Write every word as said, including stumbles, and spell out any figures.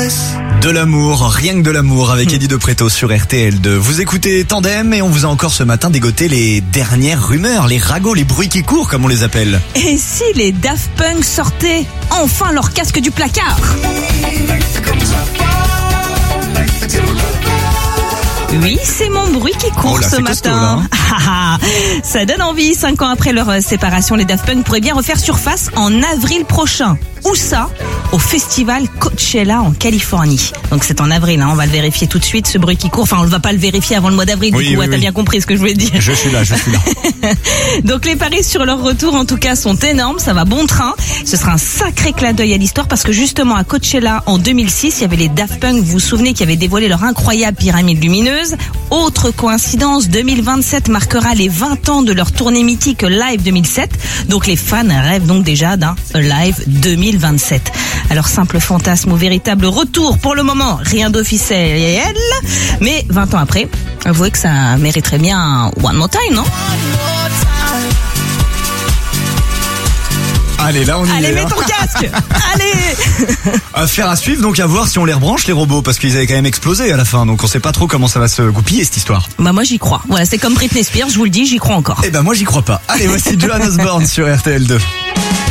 De l'amour, rien que de l'amour avec Eddie de Pretto sur R T L deux. Vous écoutez Tandem et on vous a encore ce matin dégoté les dernières rumeurs, les ragots, les bruits qui courent comme on les appelle. Et si les Daft Punk sortaient enfin leur casque du placard ? Oui, c'est mon bruit qui court oh là, ce matin. Costaud, là. Ça donne envie. Cinq ans après leur séparation, les Daft Punk pourraient bien refaire surface en avril prochain. Où ça ? Au festival Coachella en Californie. Donc c'est en avril, hein, on va le vérifier tout de suite, ce bruit qui court. Enfin, on ne va pas le vérifier avant le mois d'avril, oui, du coup, oui, ouais, t'as oui. bien compris ce que je voulais dire. Je suis là, je suis là. Donc les paris sur leur retour, en tout cas, sont énormes. Ça va bon train. Ce sera un sacré clin d'œil à l'histoire parce que justement, à Coachella, en deux mille six, il y avait les Daft Punk, vous vous souvenez, qui avaient dévoilé leur incroyable pyramide lumineuse. Autre coïncidence, deux mille vingt-sept marquera les vingt ans de leur tournée mythique Live deux mille sept. Donc les fans rêvent donc déjà d'un Live deux mille vingt-sept. Alors simple fantasme ou véritable retour, pour le moment, rien d'officiel. Mais vingt ans après, avouez que ça mériterait bien un One More Time, non ? Allez, là on y Allez, est. mets hein. ton casque. Allez. Affaire à suivre, donc à voir si on les rebranche les robots, parce qu'ils avaient quand même explosé à la fin, donc on sait pas trop comment ça va se goupiller cette histoire. Bah moi j'y crois. Voilà, c'est comme Britney Spears, je vous le dis, j'y crois encore. Eh ben moi j'y crois pas. Allez, voici Joan Osborne sur R T L deux.